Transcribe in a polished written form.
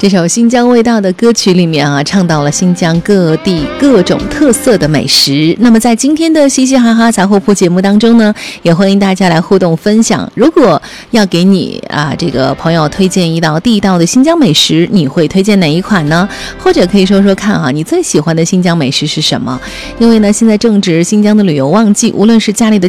这首新疆味道的歌曲里面啊，唱到了新疆各地各种特色的美食。那么在今天的嘻嘻哈哈杂货铺节目当中呢，也欢迎大家来互动分享。如果要给你这个朋友推荐一道地道的新疆美食，你会推荐哪一款呢？或者可以说说看你最喜欢的新疆美食是什么？因为呢，现在正值新疆的旅游旺季，无论是家里的